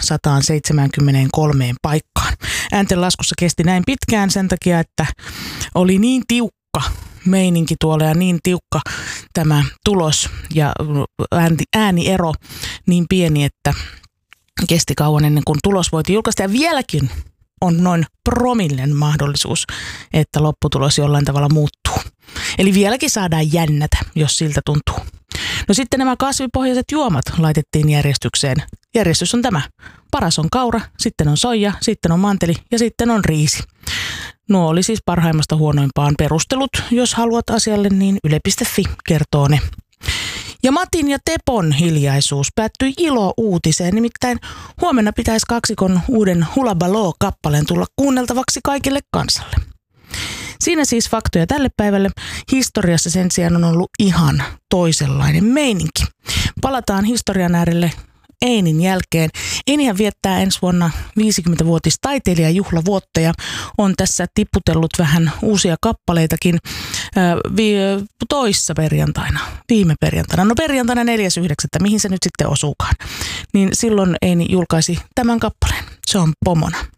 173 paikkaan. Ääntenlaskussa kesti näin pitkään sen takia, että oli niin tiukka meininki tuolla ja niin tiukka tämä tulos ja ääniero niin pieni, että kesti kauan ennen kuin tulos voitiin julkaista. Ja vieläkin on noin promillen mahdollisuus, että lopputulos jollain tavalla muuttuu. Eli vieläkin saadaan jännätä, jos siltä tuntuu. No sitten nämä kasvipohjaiset juomat laitettiin järjestykseen. Järjestys on tämä. Paras on kaura, sitten on soija, sitten on manteli ja sitten on riisi. Nuo oli siis parhaimmasta huonoimpaan perustelut. Jos haluat asialle, niin yle.fi kertoo ne. Ja Matin ja Tepon hiljaisuus päättyi ilo-uutiseen, nimittäin huomenna pitäisi kaksikon uuden Hula Baloo-kappaleen tulla kuunneltavaksi kaikille kansalle. Siinä siis faktoja tälle päivälle. Historiassa sen sijaan on ollut ihan toisenlainen meininki. Palataan historian äärelle Einin jälkeen. Einihän viettää ensi vuonna 50-vuotis taiteilijajuhlavuotta ja on tässä tipputellut vähän uusia kappaleitakin viime perjantaina. No perjantaina 4.9. Mihin se nyt sitten osuukaan. Niin silloin Eini julkaisi tämän kappaleen. Se on Pomona.